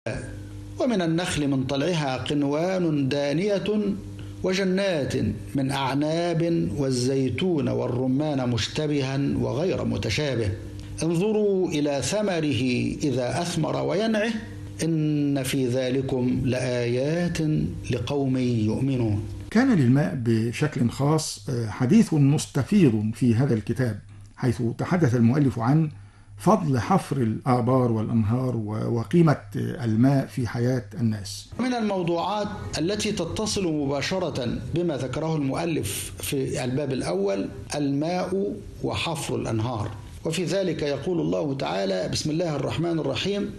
ومن النخل من طلعها قنوان دانية وجنات من أعناب والزيتون والرمان مشتبها وغير متشابه انظروا إلى ثمره إذا أثمر وينعه إن في ذلكم لآيات لقوم يؤمنون. كان للماء بشكل خاص حديث مستفيض في هذا الكتاب، حيث تحدث المؤلف عن فضل حفر الآبار والأنهار وقيمة الماء في حياة الناس. من الموضوعات التي تتصل مباشرة بما ذكره المؤلف في الباب الأول الماء وحفر الأنهار، وفي ذلك يقول الله تعالى: بسم الله الرحمن الرحيم: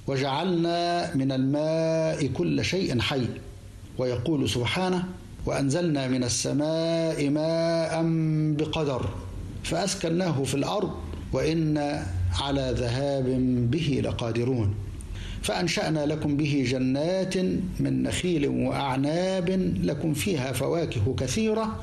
وجعلنا من الماء كل شيء حي. ويقول سبحانه: وأنزلنا من السماء ماء بقدر فأسكناه في الأرض وإنا على ذهاب به لقادرون. فأنشأنا لكم به جنات من نخيل وأعناب لكم فيها فواكه كثيرة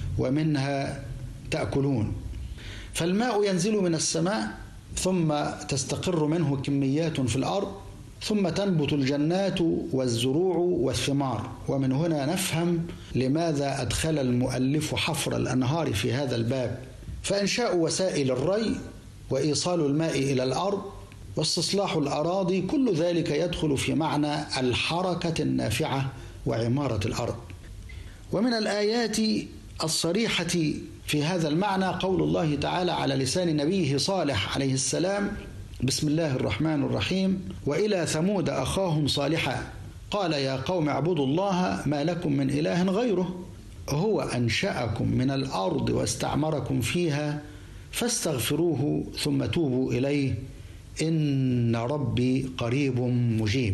ومنها تأكلون. فالماء ينزل من السماء ثم تستقر منه كميات في الأرض ثم تنبت الجنات والزروع والثمار. ومن هنا نفهم لماذا أدخل المؤلف حفر الأنهار في هذا الباب، فإنشاء وسائل الري وإيصال الماء إلى الأرض واستصلاح الأراضي كل ذلك يدخل في معنى الحركة النافعة وعمارة الأرض. ومن الآيات الصريحة في هذا المعنى قول الله تعالى على لسان نبيه صالح عليه السلام: بسم الله الرحمن الرحيم: وإلى ثمود أخاهم صالحا قال يا قوم اعبدوا الله ما لكم من إله غيره هو أنشأكم من الأرض واستعمركم فيها فاستغفروه ثم توبوا إليه إن ربي قريب مجيب.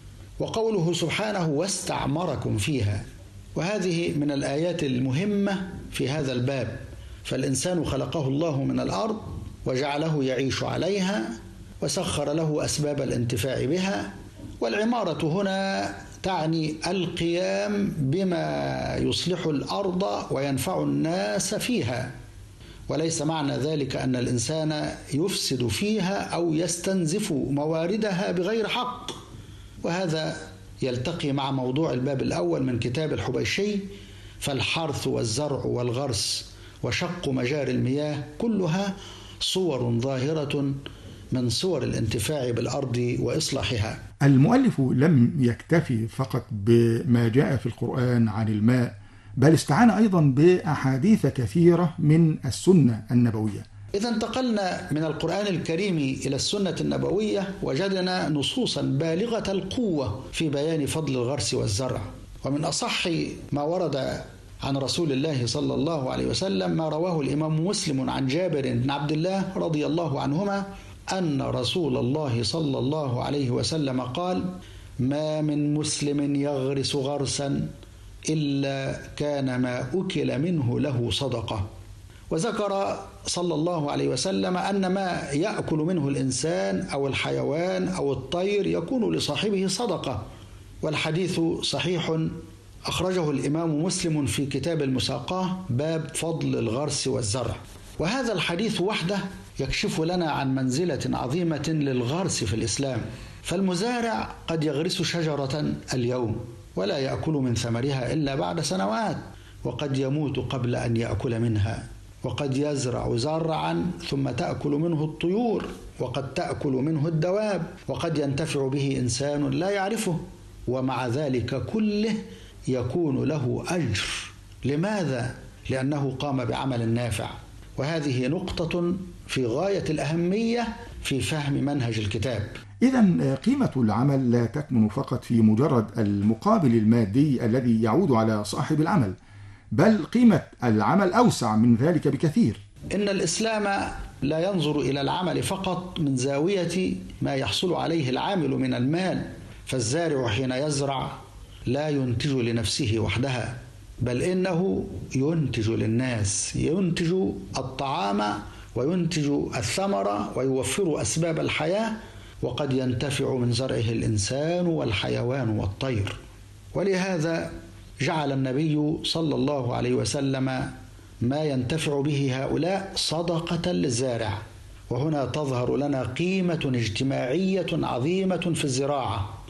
وقوله سبحانه واستعمركم فيها، وهذه من الآيات المهمة في هذا الباب. فالإنسان خلقه الله من الأرض وجعله يعيش عليها وسخر له أسباب الانتفاع بها، والعمارة هنا تعني القيام بما يصلح الأرض وينفع الناس فيها، وليس معنى ذلك أن الإنسان يفسد فيها أو يستنزف مواردها بغير حق. وهذا يلتقي مع موضوع الباب الأول من كتاب الحبيشي: فالحرث والزرع والغرس وشق مجاري المياه كلها صور ظاهرة من صور الانتفاع بالأرض وإصلاحها. المؤلف لم يكتفي فقط بما جاء في القرآن عن الماء، بل استعان أيضا بأحاديث كثيرة من السنة النبوية. إذا انتقلنا من القرآن الكريم إلى السنة النبوية وجدنا نصوصا بالغة القوة في بيان فضل الغرس والزرع. ومن أصح ما ورد عن رسول الله صلى الله عليه وسلم ما رواه الإمام مسلم عن جابر بن عبد الله رضي الله عنهما أن رسول الله صلى الله عليه وسلم قال: ما من مسلم يغرس غرسا إلا كان ما أكل منه له صدقة. وذكر صلى الله عليه وسلم أن ما يأكل منه الإنسان أو الحيوان أو الطير يكون لصاحبه صدقة. والحديث صحيح أخرجه الإمام مسلم في كتاب المساقاة باب فضل الغرس والزرع. وهذا الحديث وحده يكشف لنا عن منزلة عظيمة للغرس في الإسلام. فالمزارع قد يغرس شجرة اليوم ولا يأكل من ثمرها إلا بعد سنوات، وقد يموت قبل أن يأكل منها، وقد يزرع زرعا ثم تأكل منه الطيور، وقد تأكل منه الدواب، وقد ينتفع به إنسان لا يعرفه، ومع ذلك كله يكون له أجر. لماذا؟ لأنه قام بعمل نافع. وهذه نقطة في غاية الأهمية في فهم منهج الكتاب. إذن قيمة العمل لا تكمن فقط في مجرد المقابل المادي الذي يعود على صاحب العمل، بل قيمة العمل أوسع من ذلك بكثير. إن الإسلام لا ينظر إلى العمل فقط من زاوية ما يحصل عليه العامل من المال. فالزارع حين يزرع لا ينتج لنفسه وحدها، بل إنه ينتج للناس، ينتج الطعام وينتج الثمرة ويوفر أسباب الحياة، وقد ينتفع من زرعه الإنسان والحيوان والطير. ولهذا جعل النبي صلى الله عليه وسلم ما ينتفع به هؤلاء صدقة للزارع. وهنا تظهر لنا قيمة اجتماعية عظيمة في الزراعة،